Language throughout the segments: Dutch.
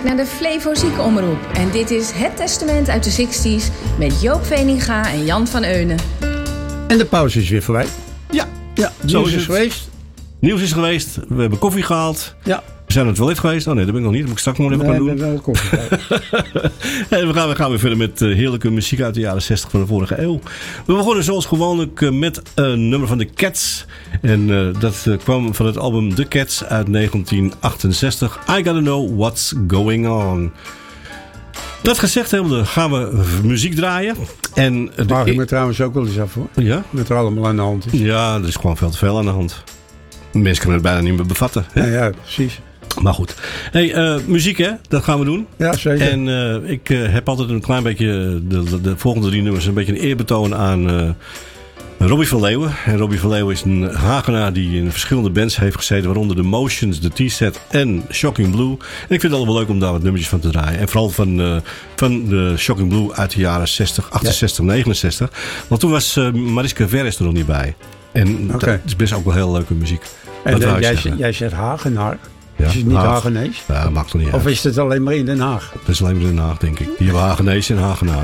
Naar de Flevo Ziekenomroep. En dit is Het Testament uit de 60s met Joop Veninga en Jan van Eunen. En de pauze is weer voorbij. Ja, Nieuws is geweest. Nieuws is geweest. We hebben koffie gehaald. Ja. We zijn naar het toilet geweest. Oh nee, dat ben ik nog niet. Dat moet ik straks nog even gaan doen. Wel koffie. En we gaan weer verder met heerlijke muziek uit de jaren 60 van de vorige eeuw. We begonnen zoals gewoonlijk met een nummer van de Cats. En dat kwam van het album The Cats uit 1968. I Gotta Know What's Going On. Dat gezegd hebbende gaan we muziek draaien. En Vraag ik me trouwens ook wel eens af hoor. Ja? Wat er allemaal aan de hand is. Ja, er is gewoon veel te veel aan de hand. Mensen kunnen het bijna niet meer bevatten. Hè? Ja, precies. Maar goed. Hey, muziek hè, dat gaan we doen. Ja, zeker. En ik heb altijd een klein beetje, de volgende 3 nummers, een beetje een eerbetoon aan Robbie van Leeuwen. En Robbie van Leeuwen is een Hagenaar die in verschillende bands heeft gezeten, waaronder The Motions, The T-Set en Shocking Blue. En ik vind het allemaal leuk om daar wat nummertjes van te draaien. En vooral van de Shocking Blue uit de jaren 60, 68, 69. Want toen was Mariska Veres er nog niet bij. En dat is best ook wel heel leuke muziek. En jij zegt Hagenaar. Ja, is het niet Hagenees? Ja, dat maakt toch niet uit. Of is het alleen maar in Den Haag? Dat is alleen maar in Den Haag, denk ik. Die hebben Hagenees en Hagenaars.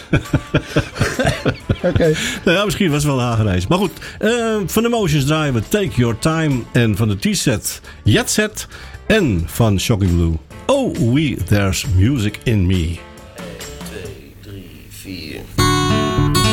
Oké. Nou ja, misschien was het wel Hagenees. Maar goed, van de Motions draaien we Take Your Time. En van de T-Set, Jet Set. En van Shocking Blue, Oh, There's Music in Me.